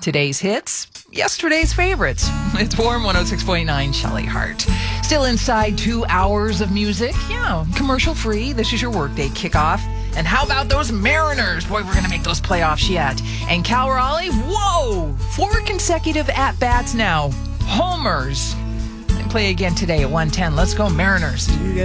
Today's hits, yesterday's favorites. It's Warm 106.9 Shelley Hart. Still inside 2 hours of music. Yeah, commercial free. This is your workday kickoff. And how about those Mariners? Boy, we're going to make those playoffs yet. And Cal Raleigh, whoa! 4 consecutive at-bats now. Homers. They play again today at 1:10. Let's go Mariners.